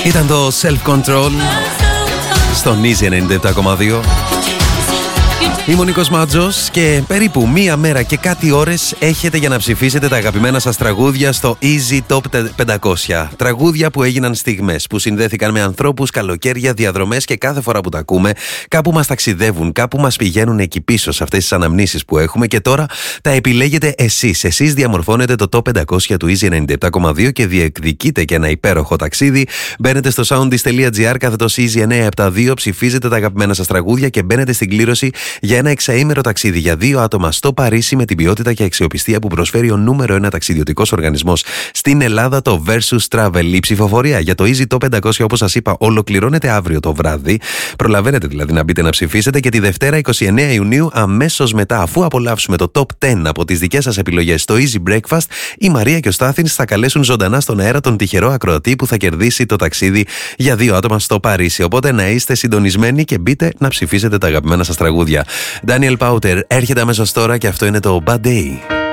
Ήταν το Self Control στον Easy 97,2. Είμαι ο Νίκος Μάτζος και περίπου μία μέρα και κάτι ώρες έχετε για να ψηφίσετε τα αγαπημένα σας τραγούδια στο Easy Top 500. Τραγούδια που έγιναν στιγμές, που συνδέθηκαν με ανθρώπους, καλοκαίρια, διαδρομές και κάθε φορά που τα ακούμε, κάπου μας ταξιδεύουν, κάπου μας πηγαίνουν εκεί πίσω σε αυτές τις αναμνήσεις που έχουμε και τώρα τα επιλέγετε εσείς. Εσείς διαμορφώνετε το Top 500 του Easy 97,2 και διεκδικείτε και ένα υπέροχο ταξίδι. Μπαίνετε στο soundis.gr κάθετος Easy 972, ψηφίζετε τα αγαπημένα σας τραγούδια και μπαίνετε στην κλήρωση για ένα εξαήμερο ταξίδι για 2 άτομα στο Παρίσι με την ποιότητα και αξιοπιστία που προσφέρει ο νούμερο 1 ταξιδιωτικός οργανισμός στην Ελλάδα, το Versus Travel. Η ψηφοφορία για το Easy Top 500, όπως σας είπα, ολοκληρώνεται αύριο το βράδυ. Προλαβαίνετε δηλαδή να μπείτε να ψηφίσετε και τη Δευτέρα 29 Ιουνίου, αμέσως μετά, αφού απολαύσουμε το Top 10 από τις δικές σας επιλογές στο Easy Breakfast, η Μαρία και ο Στάθινς θα καλέσουν ζωντανά στον αέρα τον τυχερό ακροατή που θα κερδίσει το ταξίδι για 2 άτομα στο Παρίσι. Οπότε να είστε συντονισμένοι και μπείτε να ψηφίσετε τα αγαπημένα σας τραγούδια. Daniel Powter έρχεται αμέσως τώρα και αυτό είναι το Bad Day.